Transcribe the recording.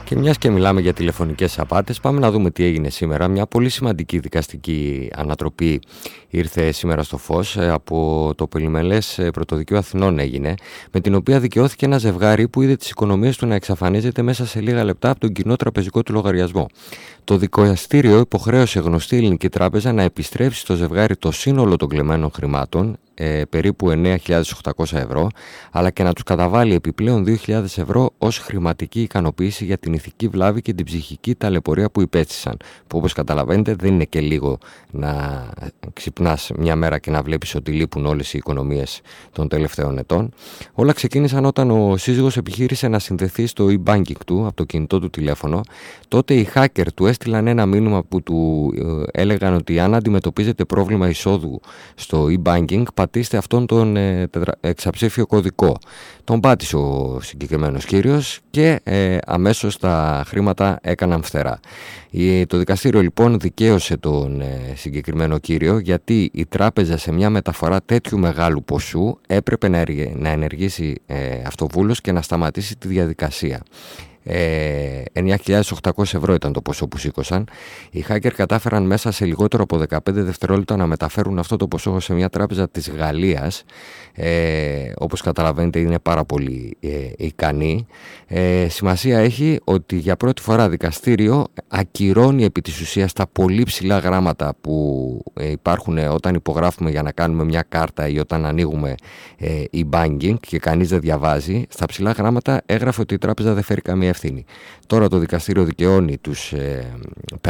Και μιας και μιλάμε για τηλεφωνικές απάτες, πάμε να δούμε τι έγινε σήμερα. Μια πολύ σημαντική δικαστική ανατροπή ήρθε σήμερα στο φως από το Πολυμελές Πρωτοδικείο Αθηνών έγινε, με την οποία δικαιώθηκε ένα ζευγάρι που είδε τις οικονομίες του να εξαφανίζεται μέσα σε λίγα λεπτά από τον κοινό τραπεζικό του λογαριασμό. Το δικαστήριο υποχρέωσε γνωστή ελληνική τράπεζα να επιστρέψει στο ζευγάρι το σύνολο των κλεμμένων χρημάτων, περίπου 9.800 ευρώ, αλλά και να τους καταβάλει επιπλέον 2.000 ευρώ ως χρηματική ικανοποίηση για την ηθική βλάβη και την ψυχική ταλαιπωρία που υπέστησαν. Που, όπως καταλαβαίνετε, δεν είναι και λίγο να ξυπνάς μια μέρα και να βλέπεις ότι λείπουν όλες οι οικονομίες των τελευταίων ετών. Όλα ξεκίνησαν όταν ο σύζυγος επιχείρησε να συνδεθεί στο e-banking του από το κινητό του τηλέφωνο. Τότε οι hacker του έστειλαν ένα μήνυμα που του έλεγαν ότι αν αντιμετωπίζετε πρόβλημα εισόδου στο e-banking, πατήστε αυτόν τον εξαψήφιο κωδικό. Τον πάτησε ο συγκεκριμένος κύριος και αμέσως τα χρήματα έκαναν φθερά. Το δικαστήριο λοιπόν δικαίωσε τον συγκεκριμένο κύριο, γιατί η τράπεζα σε μια μεταφορά τέτοιου μεγάλου ποσού έπρεπε να ενεργήσει αυτοβούλος και να σταματήσει τη διαδικασία. 9.800 ευρώ ήταν το ποσό που σήκωσαν. Οι hacker κατάφεραν μέσα σε λιγότερο από 15 δευτερόλεπτα να μεταφέρουν αυτό το ποσό σε μια τράπεζα της Γαλλίας. Όπως καταλαβαίνετε είναι πάρα πολύ ικανοί. Σημασία έχει ότι για πρώτη φορά δικαστήριο ακυρώνει επί της ουσίας τα πολύ ψηλά γράμματα που υπάρχουν όταν υπογράφουμε για να κάνουμε μια κάρτα ή όταν ανοίγουμε e-banking και κανείς δεν διαβάζει. Στα ψηλά γράμματα έγραφε ότι η τράπεζα δεν φέρει καμία ευθύνη. Τώρα το δικαστήριο δικαιώνει τους